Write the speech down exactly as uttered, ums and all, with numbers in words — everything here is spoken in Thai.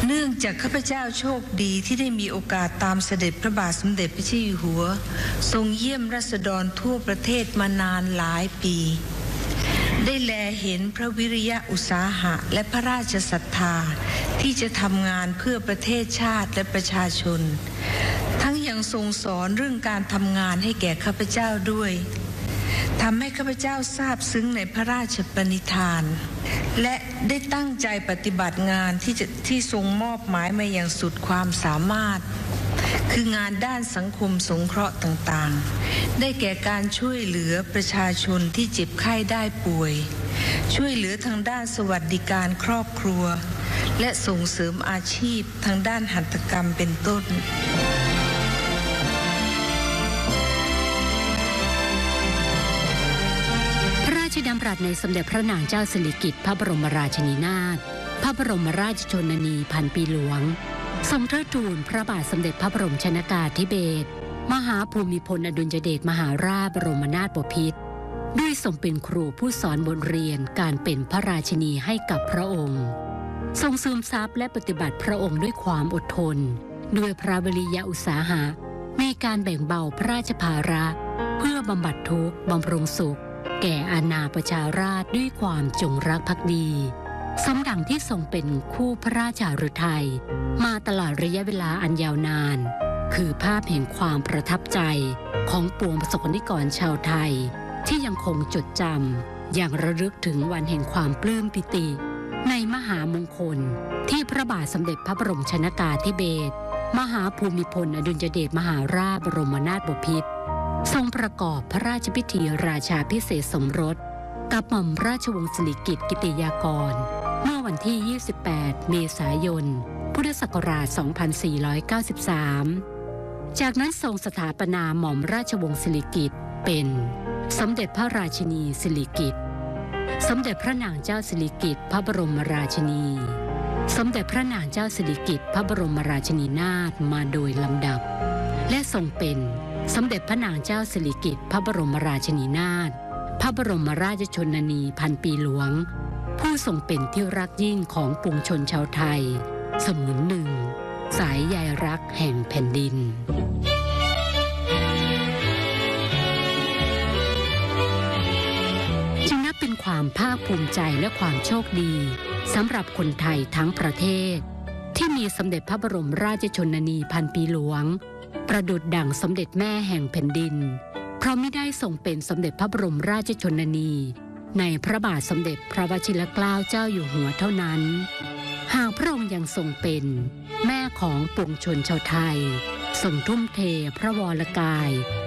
เนื่องจากข้าพเจ้าโชคดีที่ได้มีโอกาสตามเสด็จพระบาทสมเด็จพระเจ้าอยู่หัวทรงเยี่ยมราษฎรทั่วประเทศมานานหลายปีได้แลเห็นพระวิริยะอุตสาหะและพระราชศรัทธาที่จะทำงานเพื่อประเทศชาติและประชาชนทั้งยังทรงสอนเรื่องการทำงานให้แก่ข้าพเจ้าด้วยทำให้ข้าพเจ้าซาบซึ้งในพระราชปณิธานและได้ตั้งใจปฏิบัติงานที่จะที่ทรงมอบหมายมาอย่างสุดความสามารถคืองานด้านสังคมสงเคราะห์ต่างๆได้แก่การช่วยเหลือประชาชนที่เจ็บไข้ได้ป่วยช่วยเหลือทางด้านสวัสดิการครอบครัวและส่งเสริมอาชีพทางด้านหัตถกรรมเป็นต้นพระราชดำรัสในสมเด็จพระนางเจ้าสิริกิติ์พระบรมราชินีนาถพระบรมราชชนนีพันปีหลวงทรงเทิดทูนพระบาทสมเด็จพระบรมชนกาธิเบศรมหาภูมิพลอดุลยเดชมหาราชบรมนาถบพิตรด้วยทรงเป็นครูผู้สอนบทเรียนการเป็นพระราชินีให้กับพระองค์ทรงซึมซับและปฏิบัติพระองค์ด้วยความอดทนด้วยพระวิริยะอุตสาหะในการแบ่งเบาพระราชภาระเพื่อบำบัดทุกข์บำรุงสุขแก่อาณาประชาราษฎร์ด้วยความจงรักภักดีสมดังที่ทรงเป็นคู่พระราชาฤทัยมาตลอดระยะเวลาอันยาวนานคือภาพแห่งความประทับใจของปวงประสบนิกรชาวไทยที่ยังคงจดจำอย่างระลึกถึงวันแห่งความปลื้มปิติในมหามงคลที่พระบาทสมเด็จพระบรมชนกาธิเบศรมหาภูมิพลอดุลยเดชมหาราชบรมนาถบพิตรทรงประกอบพระราชพิธีราชาภิเษกสมรสกับหม่อมราชวงศ์สิริกิติ์กิติยากรเมื่อวันที่ยี่สิบแปดเมษายนพุทธศักราชสองพันสี่ร้อยเก้าสิบสามจากนั้นทรงสถาปนาหม่อมราชวงศ์สิริกิติ์เป็นสมเด็จพระราชินีสิริกิติ์สมเด็จพระนางเจ้าสิริกิติ์พระบรมราชินีสมเด็จพระนางเจ้าสิริกิติ์พระบรมราชินีนาถมาโดยลำดับและทรงเป็นสมเด็จพระนางเจ้าสิริกิติ์พระบรมราชินีนาถพระบรมราชชนนีพันปีหลวงผู้ทรงเป็นที่รักยิ่งของปวงชนชาวไทยเสมือนหนึ่งสายใยรักแห่งแผ่นดินจึงนับเป็นความภาคภูมิใจและความโชคดีสำหรับคนไทยทั้งประเทศที่มีสมเด็จพระบรมราชชนนีพันปีหลวงประดุจดั่งสมเด็จแม่แห่งแผ่นดินเพราะไม่ได้ทรงเป็นสมเด็จพระบรมราชชนนีในพระบาทสมเด็จพระวชิรเกล้าเจ้าอยู่หัวเท่านั้นหากพระองค์ยังทรงเป็นแม่ของปวงชนชาวไทยทรงทุ่มเทพระวรกาย